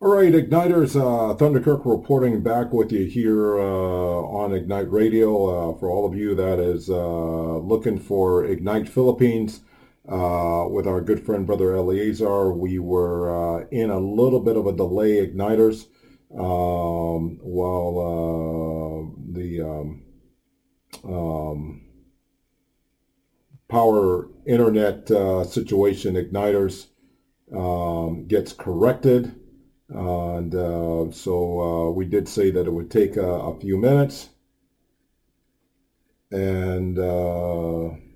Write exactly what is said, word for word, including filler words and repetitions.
All right, Igniters, uh, Thunderkirk reporting back with you here uh, on Ignite Radio. Uh, for all of you that is uh, looking for Ignite Philippines, uh, with our good friend Brother Eleazar, we were uh, in a little bit of a delay, Igniters, um, while uh, the um, um, power internet uh, situation, Igniters, um, gets corrected. Uh, and uh, so uh, we did say that it would take a, a few minutes. And uh,